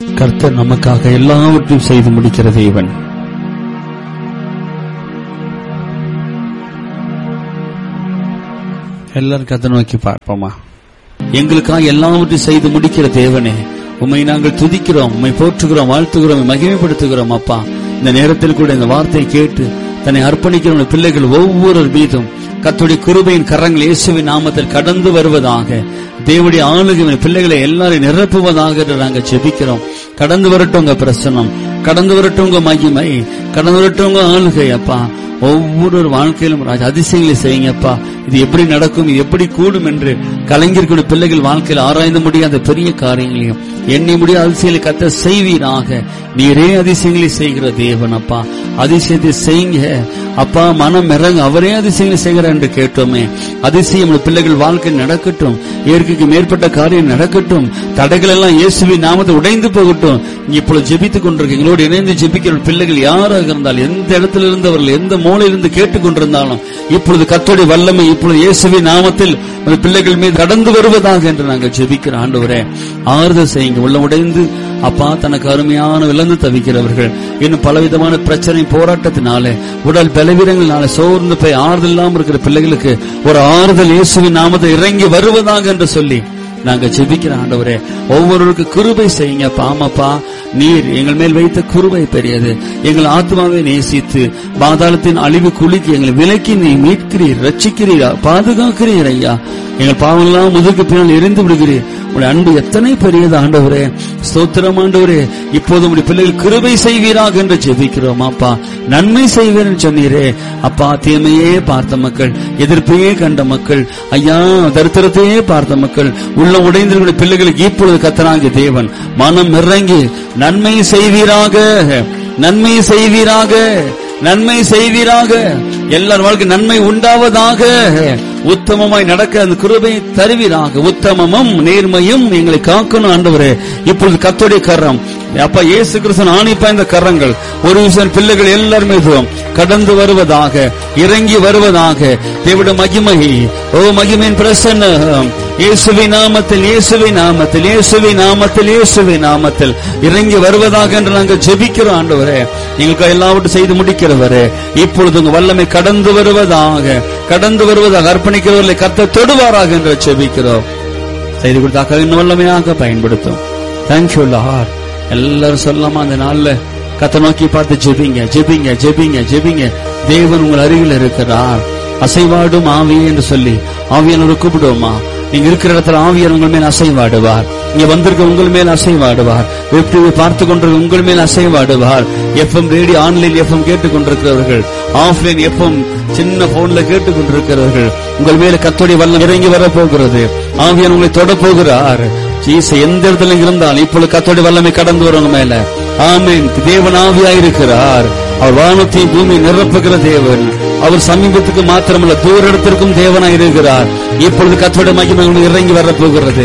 கர்த்தர் நமக்காக எல்லாவற்றையும் செய்து முடிக்கிற தேவன். எல்லாரும் கர்த்தரை நோக்கி பார்ப்போமா? எங்களுக்காக எல்லாவற்றையும் செய்து முடிக்கிற தேவனே, உம்மை நாங்கள் துதிக்கிறோம், உம்மை போற்றுகிறோம், வாழ்த்துகிறோம், மகிமைப்படுத்துகிறோம். அப்பா, இந்த நேரத்தில் கூட இந்த வார்த்தையை கேட்டு தன்னை அர்ப்பணிக்கிற பிள்ளைகள் ஒவ்வொரு மீதும் கர்த்தருடைய கிருபையின் கரங்கள் இயேசுவின் நாமத்தில் கடந்து வருவதாக. தேவனுடைய ஆளுகை பிள்ளைகளை எல்லாரையும் நிரப்புவதாக நாங்கள் ஜெபிக்கிறோம். கடந்து வரட்டும் உங்க பிரசன்னம், கடந்து வரட்டும் உங்க மகிமை, கடந்து வரட்டும் உங்க ஆளுகை. அப்பா, ஒவ்வொரு வாழ்க்கையிலும் அதிசயங்களை செய்யுங்கப்பா. இது எப்படி நடக்கும், இது எப்படி கூடும் என்று கலைஞர்களுடைய பிள்ளைகள் வாழ்க்கையில் ஆராய்ந்து முடியாத பெரிய காரியங்களையும் எண்ணி முடியாத அதிசயங்களை கர்த்தர் செய்வீராக. நீரே அதிசயங்களை செய்கிற தேவன். அப்பா, அதிசயத்தை செய்யுங்க அப்பா. மனம் இறங்க, அவரே அதிசயங்களை செய்கிறார் என்று கேட்டோமே. அதிசயம் பிள்ளைகள் வாழ்க்கை நடக்கட்டும். இயற்கைக்கு மேற்பட்ட காரியம் நடக்கட்டும். தடைகள் எல்லாம் இயேசுவின் நாமத்தை உடைந்து போகட்டும். இப்பொழுது ஜெபித்துக் கொண்டிருக்க எங்களோடு இணைந்து ஜெபிக்கிற பிள்ளைகள் யாராக இருந்தாலும், எந்த இடத்துல இருந்தவர்கள், எந்த மூலையிலிருந்து கேட்டுக் கொண்டிருந்தாலும், இப்பொழுது கர்த்தருடைய வல்லமை இப்பொழுது இயேசுவின் நாமத்தில் பிள்ளைகள் மீது கடந்து வருவதாக என்று நாங்கள் ஜெபிக்கிற ஆண்டவரே, ஆறுதல் செய்யுங்க. உள்ள உடைந்து அப்பா, தனக்கு அருமையான இழந்து தவிக்கிறவர்கள், இன்னும் பலவிதமான பிரச்சனை போராட்டத்தினால, உடல் பலவீனங்களால சோர்ந்து போய் ஆறுதல் இல்லாமல் இருக்கிற பிள்ளைகளுக்கு ஒரு ஆறுதல் இயேசுவின் நாமத்தை இறங்கி வருவதாக என்று சொல்லி நாங்க ஜெபிக்கிற ஆண்டவரே, ஒவ்வொருவருக்கு கிருபை செய்யுங்க. பாமப்பா, நீர் எங்கள் மேல் வைத்த கிருபை பெரியது. எங்கள் ஆத்மாவை நேசித்து பாதாளத்தின் அழிவு குளிக்கு எங்களை விலக்கி நீ மீட்கிறீர், ரட்சிக்கிறீரா, பாதுகாக்கிறீர் ஐயா. எங்கள் பாவெல்லாம் முதுகு பின்னால் எரிந்து விடுகிறீர். உடைய அன்பு எத்தனை பெரியது ஆண்டவரே. ஸ்தோத்திரம் ஆண்டவரே. இப்போது உடைய பிள்ளைகள் கிருபை செய்வீராக என்று ஜெபிக்கிறோம். அப்பா, நன்மை செய்வீர் சொன்னீரே அப்பா. தீமையே பார்த்த மக்கள், எதிர்ப்பையே கண்ட மக்கள் ஐயா, தரித்திரத்தையே பார்த்த மக்கள், உள்ள உடைந்த பிள்ளைகளுக்கு இப்பொழுது கர்த்தராகிய தேவன் மனம் இறங்கி நன்மை செய்வீராக, நன்மை செய்வீராக, நன்மை செய்வீராக. எல்லார் வாழ்க்கை நன்மை உண்டாவதாக. உத்தமமாய் நடக்க அந்த கிருபை தருவீராக. உத்தமமும் நேர்மையும் எங்களை காக்கணும் ஆண்டவரே. இப்பொழுது கர்த்தருடைய கரம் அப்பா, இயேசு கிறிஸ்து ஆணிப்பாய்ந்த கரங்கள் ஒரு விஷயம் பிள்ளைகள் எல்லார் மீதும் கடந்து வருவதாக, இறங்கி வருவதாக. தேவனுடைய மகிமை, ஓ மகிமையின் பிரசன்னம் இயேசுவின் நாமத்தில், இயேசுவின் நாமத்தில், இயேசுவின் நாமத்தில், இயேசுவின் நாமத்தில் இறங்கி வருவதாக என்று நாங்கள் ஜெபிக்கிறோம் ஆண்டவரே. எங்களுக்கு எல்லாவற்றையும் செய்து முடிக்கிறவரே, இப்பொழுது உங்க வல்லமை கடந்து வருவதாக, கடந்து வருவதாக. அர்ப்பணிக்கிறவர்களை கர்த்தர் தொடுவாராக என்று ஜெபிக்கிறோம். செய்து கொடுத்தாக்க இன்னும் வல்லமையாக பயன்படுத்தும். Thank you Lord. எல்லாரும் சொல்லாம அந்த நாள்ல கர்த்தரை நோக்கி பார்த்து ஜெபிங்க, ஜெபிங்க, ஜெபிங்க, ஜெபிங்க. தேவன் உங்கள் அருகில் இருக்கிறார். அசைவாடும் ஆவியே என்று சொல்லி ஆவியானவரை கூப்பிடுவோமா? நீங்க இருக்கிற இடத்துல ஆவியார் உங்கள் மேல் அசைவாடுவார். இங்க வந்திருக்க உங்கள் மேல் அசைவாடுவார். பார்த்து கொண்டிருக்க உங்கள் மேல் அசைவாடுவார். எஃப்எம் ரேடியோ, ஆன்லைன் எஃப்எம் கேட்டுக் கொண்டிருக்கிறவர்கள், ஆஃப்லைன் எஃப்எம் சின்ன போன்ல கேட்டுக் கொண்டிருக்கிறவர்கள், உங்கள் மேல கர்த்தருடைய வல்லமை இறங்கி வர போகிறது. ஆவியார் உங்களை தொட போகிறார். எந்த இடத்துல இருந்தால் இப்பொழுது கர்த்தருடைய வல்லமை கடந்து வருவங்க மேல. ஆமென். தேவன் ஆவியாயிருக்கிறார். அவர் வானத்தையும் பூமி நிரப்புகிற தேவன். அவர் சமீபத்துக்கு மாத்திரமல்ல, தூர இடத்திற்கும் தேவனாய் இருக்கிறார். இப்பொழுது கர்த்தருடைய மகிமை இறங்கி வர போகிறது.